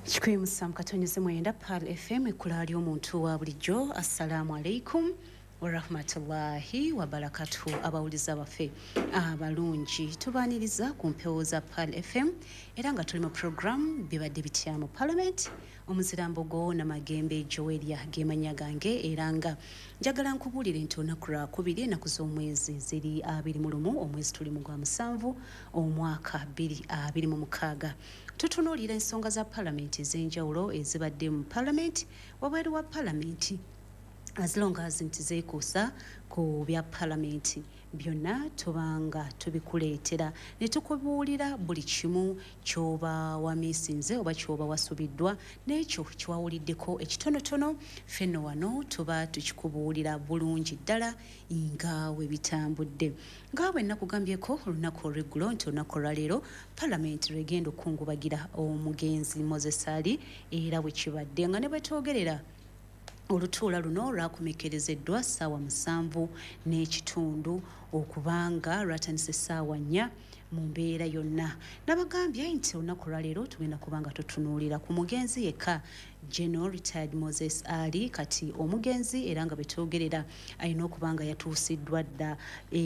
Chikwe musam katonyeze mwenda PAL FM ekulali omuntu wa bulijjo. Assalamu alaikum wa rahmatullahi wa barakatuhu. Abawuliza baffe abalungi tubaniriza ku mpewo za PAL FM era nga tuli mu program bibadde bitya mu Parliament. Omuzirambogo na magembe Joelia gemanya gange era nga njagala nkubulire nti olunaku lwa kubiri ennaku z'omwezi ziri 21 omwezi tuli mu gwa musanvu omwaka 2026. Tutunuulira ensonga za Parliament ez'enjawulo ezibadde mu Parliament wabweru wa Parliament as long as nti zeekuusa ku bya Parliament byonna tubanga tubikuleetera ne tukubuulira buli kimu ky'oba wamiisinze oba ky'oba wasubiddwa n'ekyo kiwawuliddeko ekitonotono ffenno wano tuba tukikubuulira bulungi ddala nga we bitambudde. Nga bwe nakugambyeko olunaku olw'eggulo nti olunaku olwaleero Parliament lwegenda okukungubagira omugenzi Moses Ali era bwe kibadde nga ne bwe twogerera olutuula luno lwakomekkerezeddwa ssaawa 7 n'ekitundu okubanga lwatandise ssaawa 4 mu mbeera yonna. Nabagambye nti olunaku lwaleero tugenda kubanga tutunuulira ku mugenzi yekka General Retired Moses Ali kati omugenzi era nga betwogerera alina okubanga yatuusiddwa dda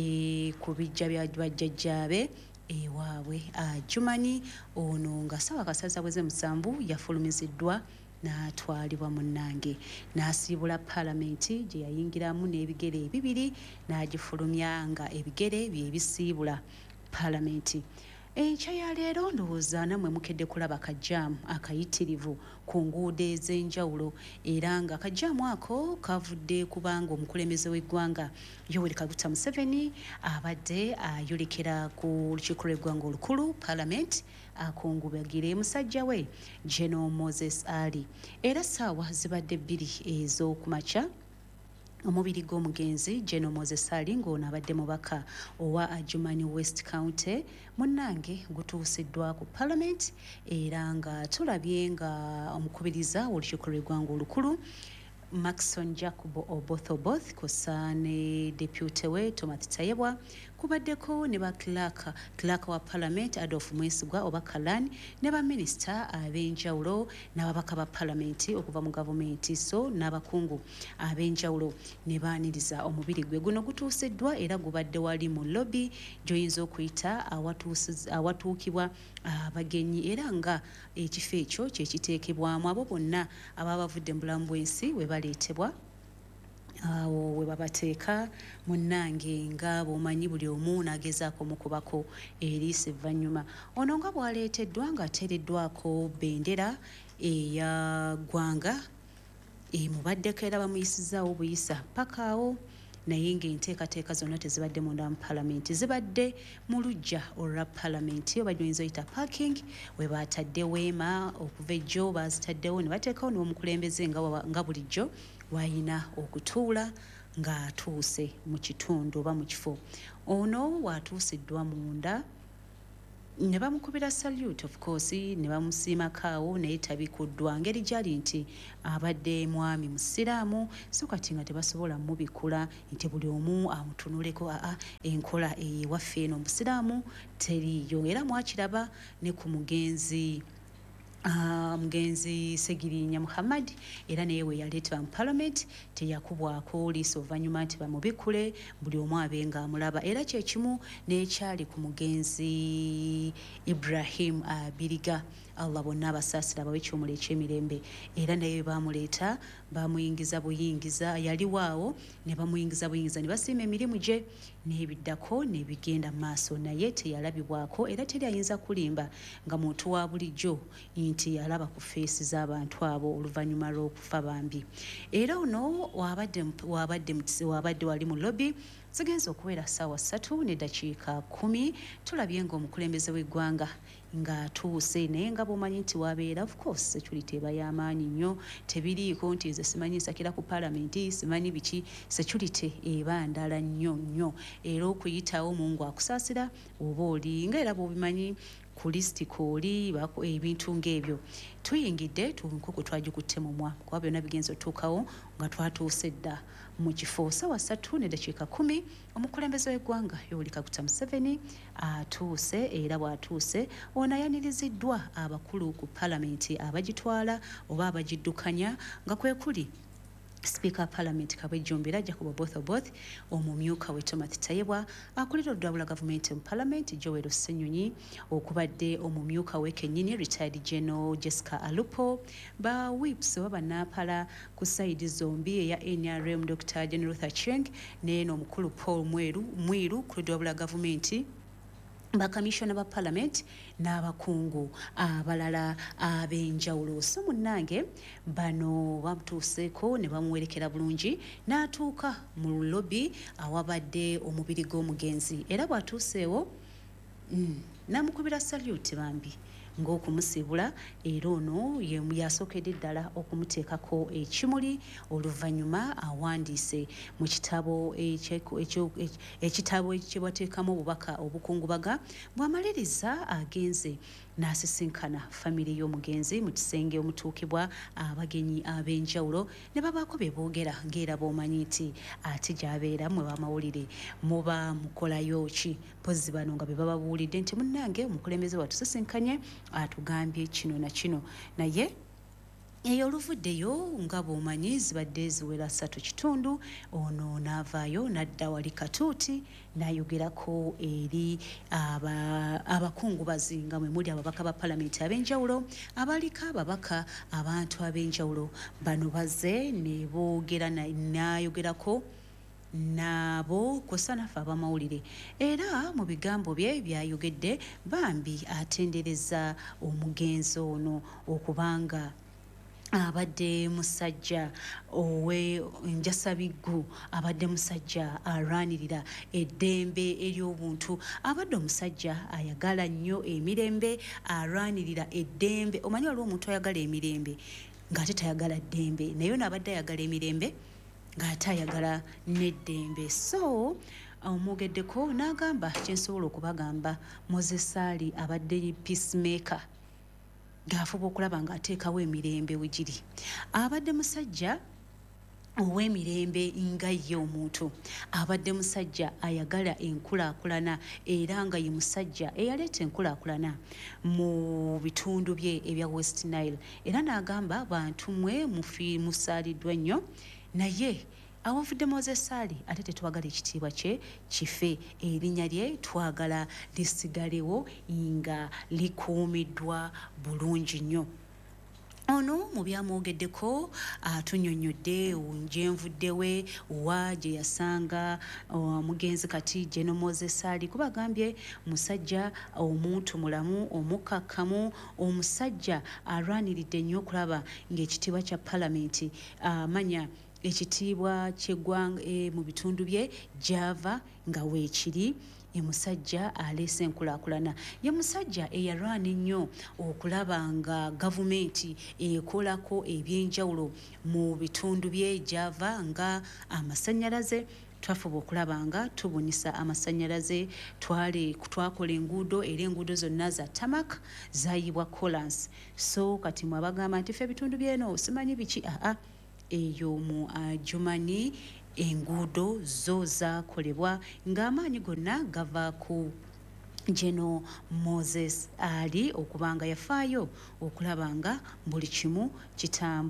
ku bijja bya bajjajjaabe ewaabwe Jumanyi ono nga ssaawa kasaza bweze 7 yafulumiziddwa n'atwalibwa munnange n'asiibula Parliament gye yayingiramu n'ebigere ebibiri n'agifulumya nga ebigere bye bisiibula Parliament. Enkya ya leero ndowooza nammwe mukedde kulaba akajjaamu akayitirivu ku nguudo ez'enjawulo era nga akajjaamu ako kavudde kubanga omukulembeze w'eggwanga Yoweri Kaguta Museveni abadde ayolekera ku lukiiko lw'eggwanga olukulu Parliament akungubagire musajja we General Moses Ali era ssaawa zibadde 2 ez'okumakya omubiri gw'omugenzi General Moses Ali ng'ono abadde mubaka owa Adjumani West County munnange gutuusiddwa ku Parliament era nga tulabye nga omukubiriza w'olukiiko lw'eggwanga olukulu Maxon Jacob Oboth kosa ne deputy we Thomas Tayebwa kubaddeko ne ba clerk wa Parliament Adolf Mwesigwa oba Kalani ne ba minister ab'enjawulo n'ababaka ba Parliament okuva mu gavumenti so n'abakungu ab'enjawulo ne baaniriza omubiri gwe guno gutuusiddwa era gubadde wali mu lobby gy'oyinza okuyita awatuukibwa abagenyi era nga ekifo ekyo kye kiteekebwamu abo bonna ababa bavudde mu bulamu bw'ensi we baleetebwa awo we babateeka munnange nga bw'omanyi buli omu n'agezaako mukubako eriisa evvannyuma ono nga bw'aleeteddwa ng'ateereddwako bendera eya ggwanga mubaddeko era bamuyisizaawo buyisa paka awo naye ng'enteekateeka zonna tezibadde munda mu Parliament zibadde mu luggya olwa Parliament oba gy'oyinza oyita parking we baatadde weema okuva ejjo baazitaddewo ne bateekawo n'omukulembeze nga bulijjo wayina okutuula ng'atuuse mu kitundu oba mu kifo ono watuusiddwa munda ne bamukubira salute of course ne bamusiimako awo naye tabikuddwa ngeri gyali nti abadde mwami musiraamu so kati nga tebasobola mubikula nti buli omu amutunuleko enkola ewaffe eno musiraamu teriiyo era mwakiraba ne ku mugenzi Segirinya Muhammad era naye we yaleetebwa mu Parliament teyakubwako liiso oluvannyuma nti bamubikule buli omu abenga amulaba era kyekimu n'ekyali ku mugenzi Ibrahim Biriga Allah bonna abasaasira bawe ekyomula eky'emirembe era naye bamuleeta bamuyingiza buyingiza yaliwaawo ne bamuyingiza buyingiza ne basiima emirimu gye n'ebiddako n'ebigenda mu maaso naye teyalabibwako era teri ayinza kulimba nga muntu wa bulijjo nti yalaba ku feesi z'abantu abo oluvannyuma lw'okufa bambi era ono wabadde wali mu lobby zigenza okubeera ssaawa 3 n'eddakiika 10 tulabye ng'omukulembeze w'eggwanga ng'atuuse naye nga bw'omanyi nti wabeera of course security eba y'amaanyi nnyo tebiriiko nti nze simanyi nsakira ku Parliament simanyi biki security eba ndala nnyo era okuyitawo Mungu akusaasira oba oli nga era bw'obimanyi ku lisiti kooli ebintu ng'ebyo. Tuyingidde enkoko twagikutte mumwa kuba byonna bigenze otuukawo nga twatuuse dda mu kifo 3:10 omukulembeze w'eggwanga Yoweri Kaguta Museveni atuuse, era bw'atuuse ono ayaniriziddwa abakulu ku palamenti abagitwala oba abagiddukanya nga kwe kuli Speaker Parliament Kabejjumbira Jacob Oboth, omumyuka we Timothy Tayebwa, akulira oludwabula gavumenti mu Parliament Joel Ssenyonyi, okubadde omumyuka we kennyini Retired General Jessica Alupo, ba whips oba bannaapala ku sayidi zombi eya NRM Dr. General Luther Cheng n'eno omukulu Paul Mwiru ku ludwabula gavumenti, bakamishona ba Parliament n'abakungu abalala ab'enjawulo. So munnange bano bamutuuseeko ne bamuwerekera bulungi n'atuuka mu lobby awabadde omubiri gw'omugenzi, era bw'atuuseewo n'amukubira salute bambi ng'okumusiibula, era ono yasookedde ddala okumuteekako ekimuli, oluvannyuma awandiise mu kitabo ekitabo kye bateekamu obubaka obukungubaga. Bw'amaliriza agenze n'asisinkana famire y'omugenzi mu kisenge omutuukibwa abagenyi ab'enjawulo ne babaako bye boogera, ng'era b'omanyi nti ate gy'abeera mwe bamawulire muba mukolayo ki, pozzi bano nga be bababuulidde nti munnange omukulembeze watusisinkanye atugambye kino na kino, naye eyo oluvuddeyo nga bw'omanyi zibadde ziwera 3:30 ono n'avaayo n'adda wali katuuti n'ayogerako eri abakungubazi nga mwe muli ababaka ba palamenti ab'enjawulo, abaliko ababaka abantu ab'enjawulo bano bazze ne boogera n'ayogerako nabo kw'ossa naffe abamawulire, era mu bigambo bye byayogedde bambi atendereza omugenzi ono okubanga abadde musajja Njasabiggu, abadde musajja alwanirira eddembe ery'obuntu, abadde omusajja ayagala nnyo emirembe, alwanirira eddembe. Omanyi waliwo omuntu ayagala emirembe ng'ate tayagala ddembe, naye ono abadde ayagala emirembe ng'ate ayagala n'eddembe. So omwogeddeko n'agamba kyensobola okubagamba, Moses Ali abadde peacemaker ng'afuba okulaba ng'ateekawo emirembe we giri, abadde musajja ow'emirembe nga ye omuntu, abadde musajja ayagala enkulaakulana era nga ye musajja eyaleeta enkulaakulana mu bitundu bye ebya West Nile, era n'agamba bantu mwe musaaliddwa nnyo, naye awavudde Moses Ali ate tetwagala ekitiibwa kye kife, erinnya lye twagala lisigalewo nga likuumiddwa bulungi nnyo. Ono mu byamwogeddeko atunnyonnyodde njenvudde we wa gye yasanga omugenzi kati General Moses Ali, kuba agambye musajja omuntu mulamu, omukakkamu, omusajja alwaniridde nnyo okulaba ng'ekitiibwa kya palamenti amanya ekitiibwa ky'eggwanga mu bitundu bye gy'ava nga weekiri. Ye musajja aleese enkulaakulana, ye musajja eyalwana ennyo okulaba nga gavumenti ekolako ebyenjawulo mu bitundu bye gy'ava nga amasannyalaze. Twafuba okulaba nga tubunisa amasannyalaze, twakola enguudo era enguudo zonna za tamak zayibwa kolansi. So kati mwabagamba nti ffe ebitundu byeno simanyi biki, eyo mu Ajumani enguudo zo zaakolebwa ng'amaanyi gonna gava ku General Moses Ali okubanga yafaayo okulaba nga buli kimu kitambula.